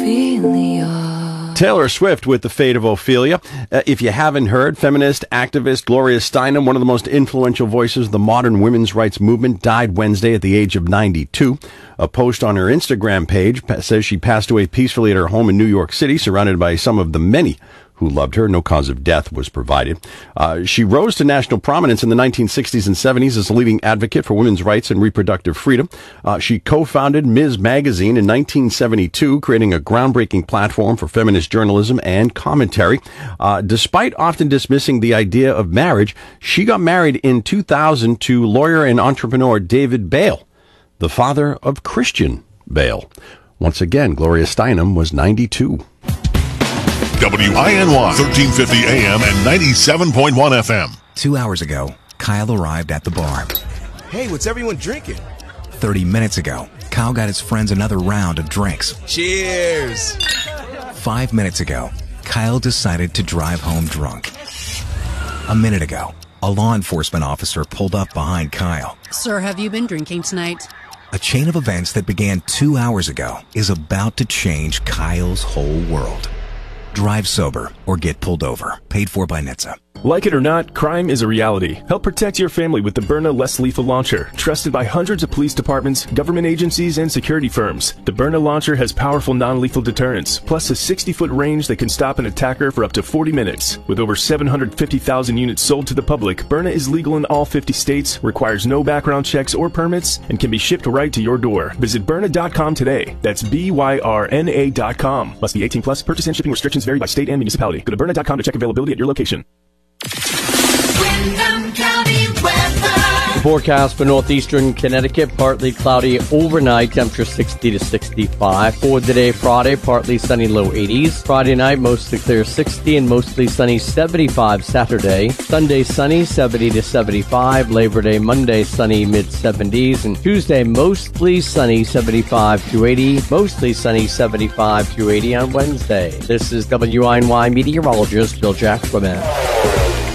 Ophelia. Taylor Swift with The Fate of Ophelia. If you haven't heard, feminist activist Gloria Steinem, one of the most influential voices of the modern women's rights movement, died Wednesday at the age of 92. A post on her Instagram page says she passed away peacefully at her home in New York City, surrounded by some of the many who loved her. No cause of death was provided. She rose to national prominence in the 1960s and 70s as a leading advocate for women's rights and reproductive freedom. She co-founded Ms. Magazine in 1972, creating a groundbreaking platform for feminist journalism and commentary. Despite often dismissing the idea of marriage, she got married in 2000 to lawyer and entrepreneur David Bale, the father of Christian Bale. Once again, Gloria Steinem was 92. WINY 1350 AM and 97.1 FM. 2 hours ago, Kyle arrived at the bar. Hey, what's everyone drinking? 30 minutes ago, Kyle got his friends another round of drinks. Cheers! 5 minutes ago, Kyle decided to drive home drunk. A minute ago, a law enforcement officer pulled up behind Kyle. Sir, have you been drinking tonight? A chain of events that began 2 hours ago is about to change Kyle's whole world. Drive sober or get pulled over. Paid for by NHTSA. Like it or not, crime is a reality. Help protect your family with the Byrna Less Lethal Launcher, trusted by hundreds of police departments, government agencies, and security firms. The Byrna launcher has powerful non-lethal deterrence, plus a 60-foot range that can stop an attacker for up to 40 minutes. With over 750,000 units sold to the public, Byrna is legal in all 50 states, requires no background checks or permits, and can be shipped right to your door. Visit Byrna.com today. That's BYRNA.com. Must be 18 plus. Purchase and shipping restrictions vary by state and municipality. Go to Byrna.com to check availability at your location. Windham County weather. Forecast for northeastern Connecticut, partly cloudy overnight, temperature 60 to 65. For today, Friday, partly sunny, low 80s. Friday night, mostly clear, 60, and mostly sunny, 75 Saturday. Sunday, sunny, 70 to 75. Labor Day, Monday, sunny, mid-70s. And Tuesday, mostly sunny, 75 to 80. Mostly sunny, 75 to 80 on Wednesday. This is WINY meteorologist Bill Jackson.